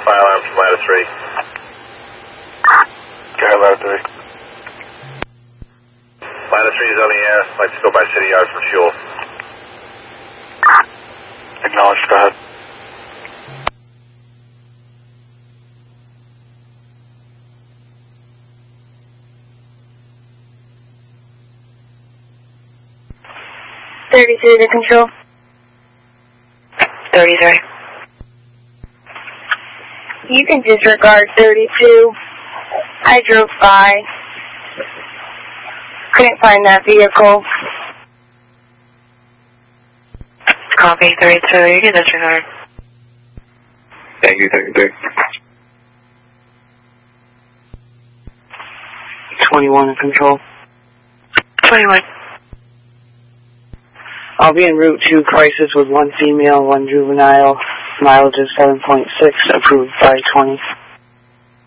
fire alarm from ladder 3. Okay, ladder 3. Ladder 3 is on the air. I'd like to go by City Yard for fuel. Acknowledge, go ahead. To control. 33. You can disregard 32. I drove by. Couldn't find that vehicle. Copy, 32. You can disregard. Thank you, 33. 21 in control. 21. I'll be en route to crisis with 1 female, 1 juvenile. Mileage is 7.6, approved by 20.